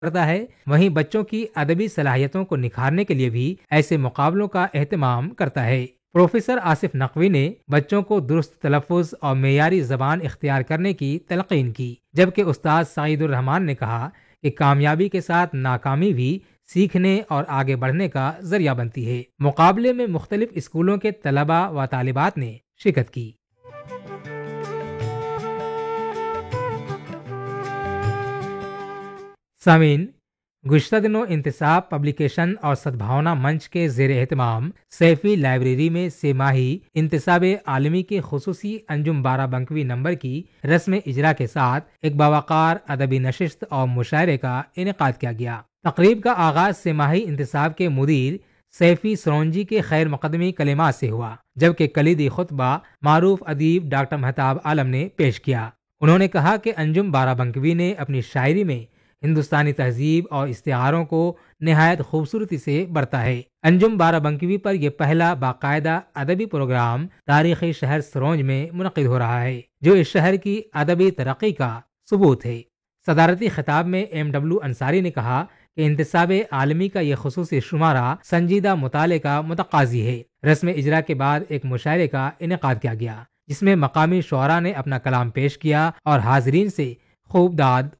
کرتا ہے، وہیں بچوں کی ادبی صلاحیتوں کو نکھارنے کے لیے بھی ایسے مقابلوں کا اہتمام کرتا ہے۔ پروفیسر آصف نقوی نے بچوں کو درست تلفظ اور معیاری زبان اختیار کرنے کی تلقین کی، جبکہ استاد سعید الرحمان نے کہا کہ کامیابی کے ساتھ ناکامی بھی سیکھنے اور آگے بڑھنے کا ذریعہ بنتی ہے۔ مقابلے میں مختلف اسکولوں کے طلباء و طالبات نے شرکت کی۔ سامعین، گزشتہ دنوں انتصاب پبلیکیشن اور سدبھاونا منچ کے زیر اہتمام سیفی لائبریری میں سہ ماہی انتصاب عالمی کے خصوصی انجم بارہ بنکوی نمبر کی رسم اجرا کے ساتھ ایک باوقار ادبی نشست اور مشاعرے کا انعقاد کیا گیا۔ تقریب کا آغاز سہ ماہی انتصاب کے مدیر سیفی سرونجی کے خیر مقدمی کلمات سے ہوا، جبکہ کلیدی خطبہ معروف ادیب ڈاکٹر مہتاب عالم نے پیش کیا۔ انہوں نے کہا کہ انجم بارہ بنکوی نے اپنی شاعری میں ہندوستانی تہذیب اور استعاروں کو نہایت خوبصورتی سے برتا ہے۔ انجم بارہ بنکوی پر یہ پہلا باقاعدہ ادبی پروگرام تاریخی شہر سرونج میں منعقد ہو رہا ہے، جو اس شہر کی ادبی ترقی کا ثبوت ہے۔ صدارتی خطاب میں M W انصاری نے کہا کہ انتصاب عالمی کا یہ خصوصی شمارہ سنجیدہ مطالعے کا متقاضی ہے۔ رسم اجرا کے بعد ایک مشاعرے کا انعقاد کیا گیا، جس میں مقامی شعراء نے اپنا کلام پیش کیا اور حاضرین سے خوب داد